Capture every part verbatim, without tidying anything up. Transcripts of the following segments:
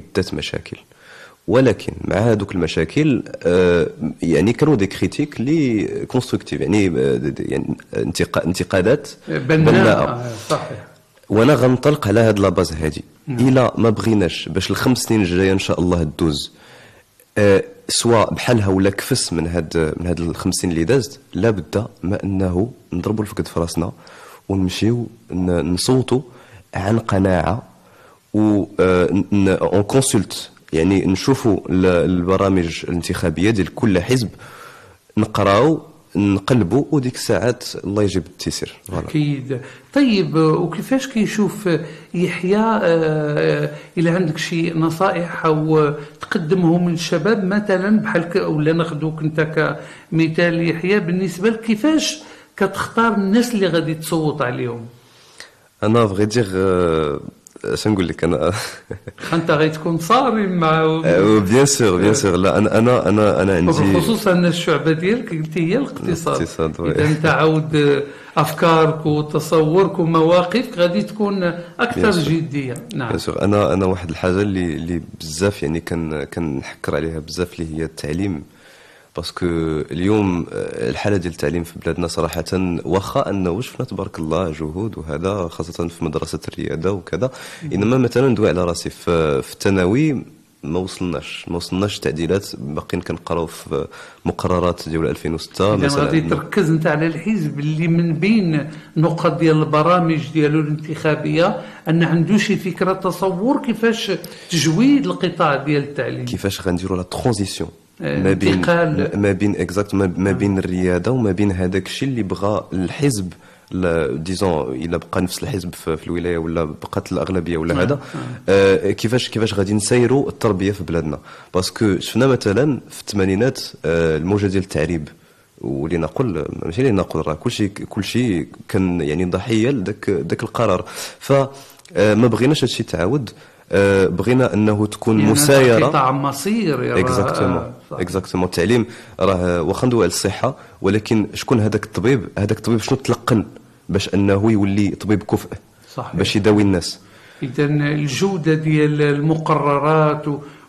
عده مشاكل، ولكن مع هذوك المشاكل آه يعني كانوا دي كريتيك لي كونستركتيف، يعني يعني انتقادات بناءه. صحيح. وانا غنطلق على هاد لاباز هادي. الى ما بغيناش باش الخمس سنين الجايه ان شاء الله دوز آه سواء بحالها ولا كفس من هاد من هاد الخمس سنين اللي دازت، لابد ما انه نضربوا الفقد في راسنا ونمشيو نصوتوا عن قناعه و اون كونسلت، يعني نشوفوا البرامج الانتخابيه ديال كل حزب، نقراو نقلبوا، وديك الساعات الله يجيب التيسير. اكيد. طيب وكيفاش كيشوف يحيى آه الى عندك شي نصائح او تقدمهم للشباب مثلا بحال ولا ناخذوك انت كمثال يحيى، بالنسبه لك كيفاش كتختار الناس اللي غادي تصوت عليهم؟ انا فغي دير اش نقول لك، انا انت غتكون صارم مع بيان سور بيان سور. لا انا انا انا انا عندي خصوصا ان الشعبه ديالك قلت هي الاقتصاد. اذا انت عاود افكارك وتصورك ومواقفك غادي تكون اكثر جديه. نعم بيان سور. انا انا واحد الحاجه اللي اللي بزاف يعني كان كنحكر عليها بزاف اللي هي التعليم، باسكو اليوم الحاله ديال التعليم في بلادنا صراحه، واخا انه شفنا تبارك الله جهود وهذا خاصه في مدرسه الرياده وكذا، انما مثلا ندوي على راسي في, في الثانوي ما وصلناش ما وصلناش تعديلات، باقيين كنقراو في مقررات ديال ألفين وستة مثلا. غادي تركز انت على الحزب اللي من بين نقط ديال البرامج ديالو الانتخابيه ان عنده شي فكره تصور كيفاش تجويد القطاع ديال التعليم، كيفاش غنديروا لا ترانزيسيون ما بين ما بين اكزاكت ما بين الرياده وما بين هذاك الشيء اللي بغى الحزب، ديزون الا بقى نفس الحزب في الولايه ولا بقات الاغلبيه ولا هذا آه كيفاش كيفاش غادي نسيروا التربيه في بلادنا. باسكو شفنا مثلا في الثمانينات آه الموجه ديال التعريب، واللي نقول ماشي اللي نقول راه كلشي كلشي كان يعني ضحيه لذاك ذاك القرار، فما بغيناش هادشي يتعاود. أه بغينا انه تكون يعني مسايره قطاع مصير. اكزاكتومون اكزاكتومون. التعليم راه واخا ندوي على الصحه، ولكن شكون هذاك الطبيب؟ هذاك الطبيب شنو تلقن باش انه يولي طبيب كفء؟ صحيح. باش يداوي الناس. اذا الجوده ديال المقررات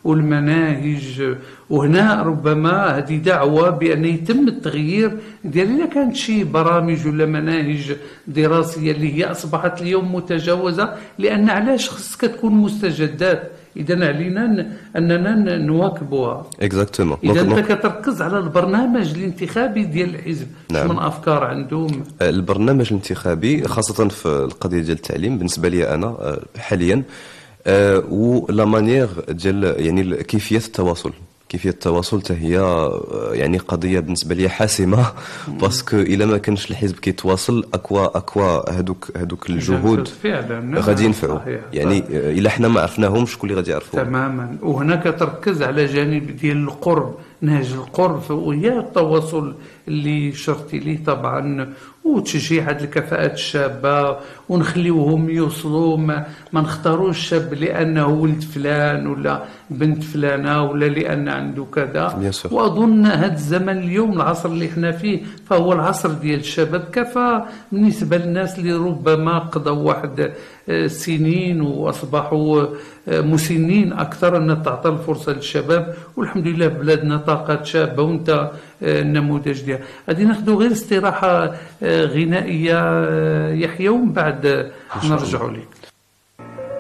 والمناهج، وهنا ربما هذه دعوة بأن يتم التغيير ديال إذا كانت شي برامج ولا مناهج دراسية اللي هي أصبحت اليوم متجاوزة، لأن علاش خصك تكون مستجدات، إذا علينا أننا نواكبوها. اكزاكتومون. إذا أنت كتركز على البرنامج الانتخابي ديال الحزب، نعم. من أفكار عندهم البرنامج الانتخابي خاصة في القضية ديال التعليم بالنسبة لي أنا حاليا أه ولا مانيير ديال يعني كيفيه التواصل كيفيه التواصل حتى هي يعني قضيه بالنسبه لي حاسمه، باسكو الا ما كانش الحزب كيتواصل اكوا اكوا هذوك هذوك الجهود غادي ينفعوا. يعني الا حنا ما عرفناهمش شكون اللي غادي يعرفوا تماما. وهناك تركز على جانب ديال القرب، نهج القرب، وهي التواصل اللي شرتي ليه طبعا، وتشجيع هذه الكفاءات الشابه، ونخليوهم يوصلوا، ما, ما نختاروش الشاب لانه ولد فلان ولا بنت فلانه ولا لان عنده كذا. واظن هذا الزمن اليوم العصر اللي احنا فيه فهو العصر ديال الشباب كفى، بالنسبه للناس اللي ربما قضوا واحد سنين واصبحوا مسنين اكثر، ان تعطى الفرصه للشباب. والحمد لله بلادنا طاقات شابه، وانت النموذج ديالها. غادي ناخذوا غير استراحه غنائيه يحيى، ومن بعد نرجعوا لك.